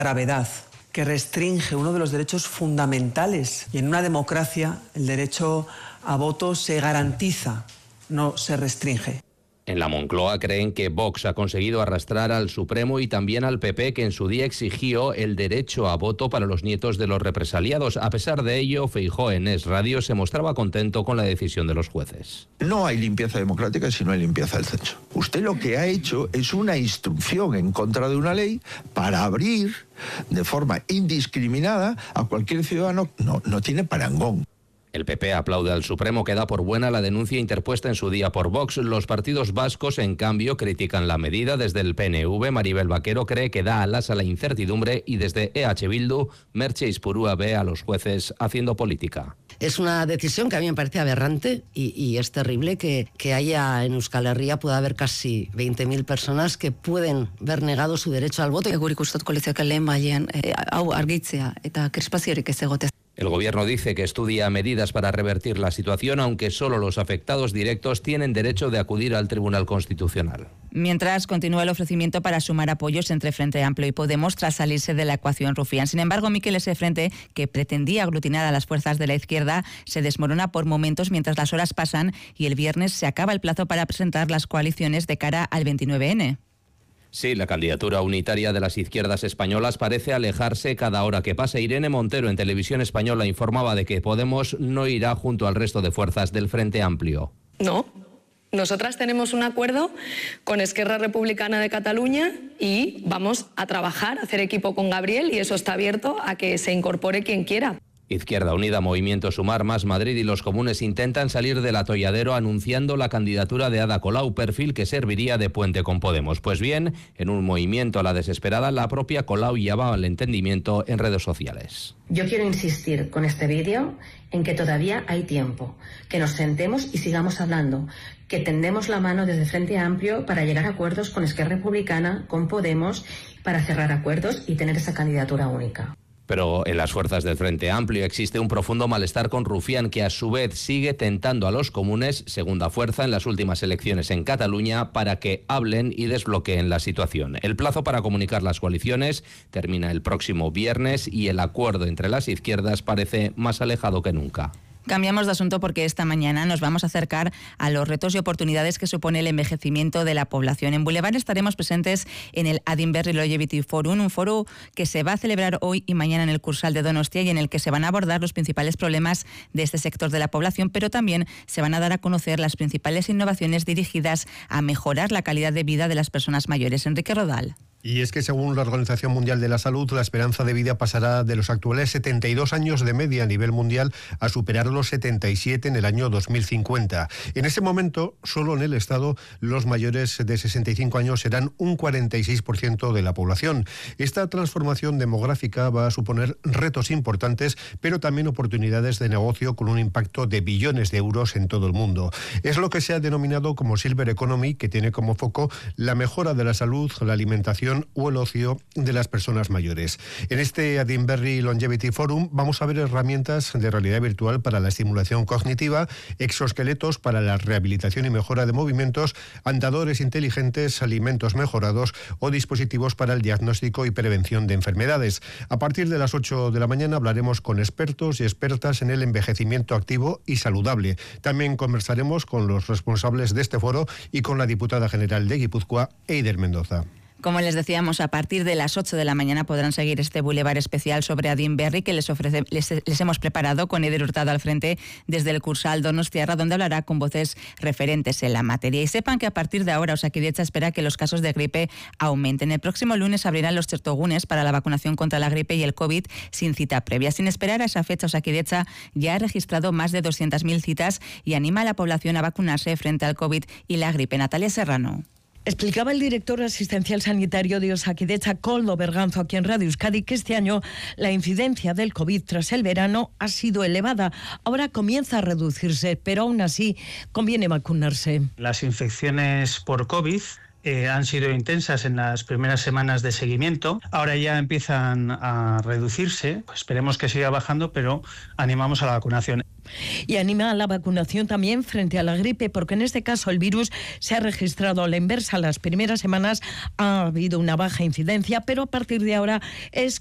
gravedad, que restringe uno de los derechos fundamentales. Y en una democracia el derecho a voto se garantiza, no se restringe. En la Moncloa creen que Vox ha conseguido arrastrar al Supremo y también al PP, que en su día exigió el derecho a voto para los nietos de los represaliados. A pesar de ello, Feijóo en Es Radio se mostraba contento con la decisión de los jueces. No hay limpieza democrática si no hay limpieza del censo. Usted lo que ha hecho es una instrucción en contra de una ley para abrir de forma indiscriminada a cualquier ciudadano. No tiene parangón. El PP aplaude al Supremo, que da por buena la denuncia interpuesta en su día por Vox. Los partidos vascos, en cambio, critican la medida. Desde el PNV, Maribel Vaquero cree que da alas a la incertidumbre, y desde EH Bildu, Merche Ispurua ve a los jueces haciendo política. Es una decisión que a mí me parece aberrante y es terrible que haya en Euskal Herria, pueda haber casi 20.000 personas que pueden ver negado su derecho al voto. Gure ikustot koalizioak lehen bailean hau argitzea eta krispaziorik ez egotea. El gobierno dice que estudia medidas para revertir la situación, aunque solo los afectados directos tienen derecho de acudir al Tribunal Constitucional. Mientras continúa el ofrecimiento para sumar apoyos entre Frente Amplio y Podemos tras salirse de la ecuación Rufián. Sin embargo, Miquel S. Frente, que pretendía aglutinar a las fuerzas de la izquierda, se desmorona por momentos mientras las horas pasan y el viernes se acaba el plazo para presentar las coaliciones de cara al 29N. Sí, la candidatura unitaria de las izquierdas españolas parece alejarse cada hora que pasa. Irene Montero en Televisión Española informaba de que Podemos no irá junto al resto de fuerzas del Frente Amplio. No. Nosotras tenemos un acuerdo con Esquerra Republicana de Cataluña y vamos a trabajar, a hacer equipo con Gabriel, y eso está abierto a que se incorpore quien quiera. Izquierda Unida, Movimiento Sumar, Más Madrid y los comunes intentan salir del atolladero anunciando la candidatura de Ada Colau, perfil que serviría de puente con Podemos. Pues bien, en un movimiento a la desesperada, la propia Colau llamaba al entendimiento en redes sociales. Yo quiero insistir con este vídeo en que todavía hay tiempo, que nos sentemos y sigamos hablando, que tendemos la mano desde Frente Amplio para llegar a acuerdos con Esquerra Republicana, con Podemos, para cerrar acuerdos y tener esa candidatura única. Pero en las fuerzas del Frente Amplio existe un profundo malestar con Rufián, que a su vez sigue tentando a los comunes, segunda fuerza en las últimas elecciones en Cataluña, para que hablen y desbloqueen la situación. El plazo para comunicar las coaliciones termina el próximo viernes y el acuerdo entre las izquierdas parece más alejado que nunca. Cambiamos de asunto porque esta mañana nos vamos a acercar a los retos y oportunidades que supone el envejecimiento de la población. En Boulevard estaremos presentes en el Adinberri Longevity Forum, un foro que se va a celebrar hoy y mañana en el Cursal de Donostia y en el que se van a abordar los principales problemas de este sector de la población, pero también se van a dar a conocer las principales innovaciones dirigidas a mejorar la calidad de vida de las personas mayores. Enrique Rodal. Y es que según la Organización Mundial de la Salud, la esperanza de vida pasará de los actuales 72 años de media a nivel mundial a superar los 77 en el año 2050. En ese momento, solo en el Estado, los mayores de 65 años serán un 46% de la población. Esta transformación demográfica va a suponer retos importantes, pero también oportunidades de negocio con un impacto de billones de euros en todo el mundo. Es lo que se ha denominado como Silver Economy, que tiene como foco la mejora de la salud, la alimentación o el ocio de las personas mayores. En este Adinberri Longevity Forum vamos a ver herramientas de realidad virtual para la estimulación cognitiva, exoesqueletos para la rehabilitación y mejora de movimientos, andadores inteligentes, alimentos mejorados o dispositivos para el diagnóstico y prevención de enfermedades. A partir de las 8 de la mañana hablaremos con expertos y expertas en el envejecimiento activo y saludable. También conversaremos con los responsables de este foro y con la diputada general de Guipúzcoa, Eider Mendoza. Como les decíamos, a partir de las 8 de la mañana podrán seguir este Boulevard especial sobre Adinberri que les hemos preparado con Eider Hurtado al frente desde el Cursal Donostiarra, donde hablará con voces referentes en la materia. Y sepan que a partir de ahora Osakidetza espera que los casos de gripe aumenten. El próximo lunes abrirán los txertogunes para la vacunación contra la gripe y el COVID sin cita previa. Sin esperar a esa fecha, Osakidetza ya ha registrado más de 200.000 citas y anima a la población a vacunarse frente al COVID y la gripe. Natalia Serrano. Explicaba el director asistencial sanitario de Osakidetza, Koldo Berganzo, aquí en Radio Euskadi, que este año la incidencia del COVID tras el verano ha sido elevada. Ahora comienza a reducirse, pero aún así conviene vacunarse. Las infecciones por COVID han sido intensas en las primeras semanas de seguimiento. Ahora ya empiezan a reducirse. Esperemos que siga bajando, pero animamos a la vacunación. Y anima a la vacunación también frente a la gripe, porque en este caso el virus se ha registrado a la inversa. Las primeras semanas ha habido una baja incidencia, pero a partir de ahora es